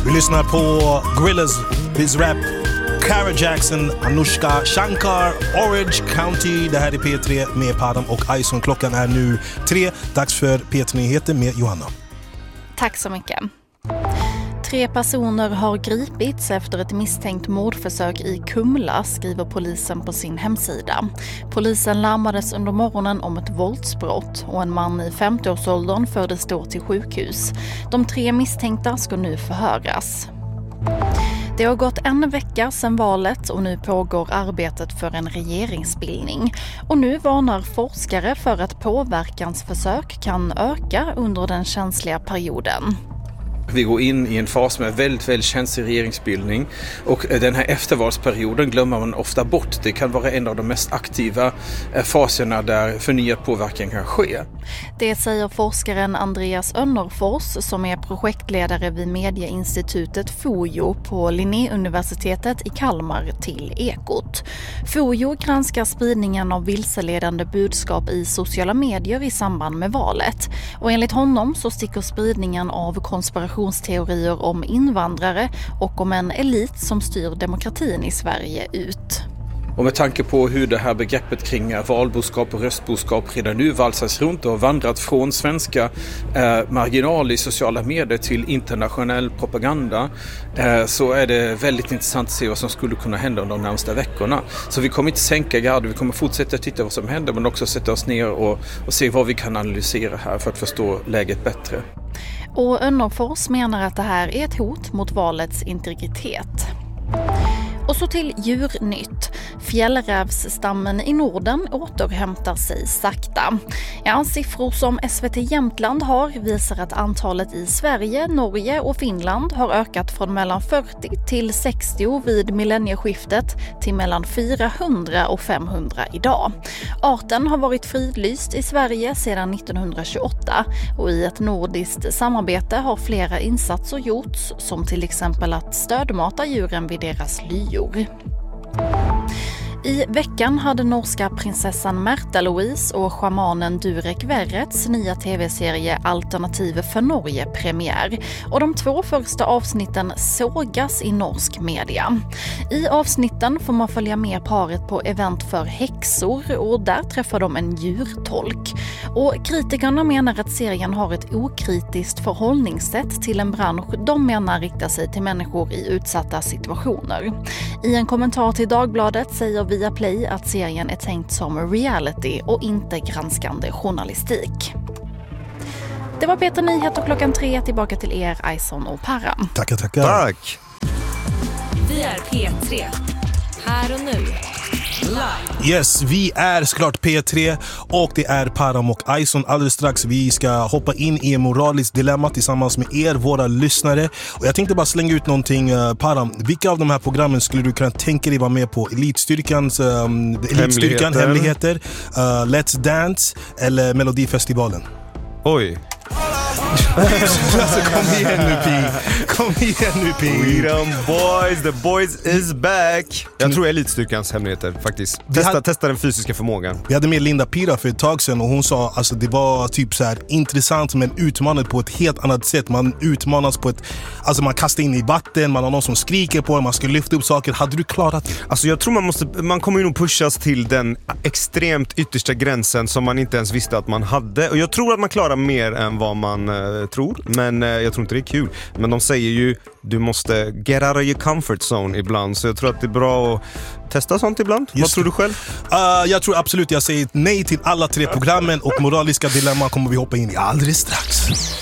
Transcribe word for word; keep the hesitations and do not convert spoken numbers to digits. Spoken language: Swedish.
Vi lyssnar på Gorillaz, Bizrap, Cara Jackson, Anushka Shankar, Orange County. Det här är P tre med Param och Ison. Klockan är nu tre. Dags för P tre-nyheter med Johanna. Tack så mycket. Tre personer har gripits efter ett misstänkt mordförsök i Kumla, skriver polisen på sin hemsida. Polisen larmades under morgonen om ett våldsbrott och en man i femtioårsåldern fördes då till sjukhus. De tre misstänkta ska nu förhöras. Det har gått en vecka sedan valet och nu pågår arbetet för en regeringsbildning. Och nu varnar forskare för att påverkansförsök kan öka under den känsliga perioden. Vi går in i en fas med väldigt, väldigt känslig regeringsbildning och den här eftervalsperioden glömmer man ofta bort. Det kan vara en av de mest aktiva faserna där förnyad påverkan kan ske. Det säger forskaren Andreas Önnerfors som är projektledare vid medieinstitutet Fojo på Linnéuniversitetet i Kalmar till Ekot. Fojo granskar spridningen av vilseledande budskap i sociala medier i samband med valet. Och enligt honom så sticker spridningen av konspirationsteorier om invandrare och om en elit som styr demokratin i Sverige ut. Och med tanke på hur det här begreppet kring valboskap och röstboskap redan nu valsas runt och vandrat från svenska eh, marginaler i sociala medier till internationell propaganda eh, så är det väldigt intressant att se vad som skulle kunna hända under de närmaste veckorna. Så vi kommer inte sänka garden, vi kommer fortsätta titta vad som händer men också sätta oss ner och, och se vad vi kan analysera här för att förstå läget bättre. Och Önnerfors menar att det här är ett hot mot valets integritet. Och så till djurnytt. Fjällrävsstammen i Norden återhämtar sig sakta. Ja, siffror som S V T Jämtland har visar att antalet i Sverige, Norge och Finland har ökat från mellan fyrtio till sextio vid millennieskiftet till mellan fyrahundra och femhundra idag. Arten har varit fridlyst i Sverige sedan nittonhundratjugoåtta och i ett nordiskt samarbete har flera insatser gjorts som till exempel att stödmata djuren vid deras lyor. I veckan hade norska prinsessan Märtha Louise och schamanen Durek Verrets nya tv-serie Alternativ för Norge premiär. Och de två första avsnitten sågas i norsk media. I avsnitten får man följa med paret på event för häxor och där träffar de en djurtolk. Och kritikerna menar att serien har ett okritiskt förhållningssätt till en bransch de menar riktar sig till människor i utsatta situationer. I en kommentar till Dagbladet säger Viaplay att serien är tänkt som reality och inte granskande journalistik. Det var P tre Nyheter klockan tre. Tillbaka till er, Ison och Param. Tackar, tackar. Tack. Vi är P tre. Här och nu. Live. Yes, vi är såklart P tre och det är Param och Ison. Alldeles strax vi ska hoppa in i en moralisk dilemma tillsammans med er, våra lyssnare. Och jag tänkte bara slänga ut någonting, uh, Param. Vilka av de här programmen skulle du kunna tänka dig vara med på? Elitstyrkans, um, Elitstyrkan, Hemligheter, Hemligheter uh, Let's Dance eller Melodifestivalen? Oj. Alltså, kom igen nu, Pi. Kom igen nu, Pi. Freedom boys, the boys is back. Jag tror Elitstyrkans hemligheter faktiskt. Testa, hade, testa den fysiska förmågan. Vi hade med Linda Pira för ett tag sedan och hon sa alltså det var typ så här intressant men utmanande på ett helt annat sätt. Man utmanas på ett, alltså man kastar in i vatten, man har någon som skriker på en, man ska lyfta upp saker. Hade du klarat det? Alltså jag tror man måste, man kommer ju nog pushas till den extremt yttersta gränsen som man inte ens visste att man hade. Och jag tror att man klarar mer än vad man eh, tror, men eh, jag tror inte det är kul. Men de säger ju du måste get out of your comfort zone ibland, så jag tror att det är bra att testa sånt ibland. Just Vad tror du själv? Uh, jag tror absolut, jag säger nej till alla tre programmen och moraliska dilemma kommer vi hoppa in i alldeles strax.